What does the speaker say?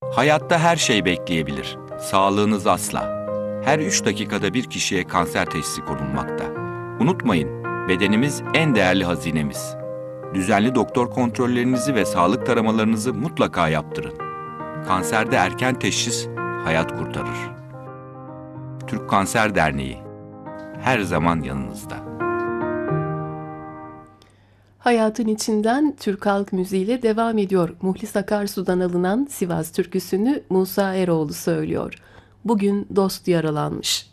Hayatta her şey bekleyebilir. Sağlığınız asla. Her 3 dakikada bir kişiye kanser teşhisi konulmakta. Unutmayın, bedenimiz en değerli hazinemiz. Düzenli doktor kontrollerinizi ve sağlık taramalarınızı mutlaka yaptırın. Kanserde erken teşhis hayat kurtarır. Türk Kanser Derneği her zaman yanınızda. Hayatın içinden Türk halk müziğiyle devam ediyor. Muhlis Akarsu'dan alınan Sivas türküsünü Musa Eroğlu söylüyor. Bugün dost yaralanmış.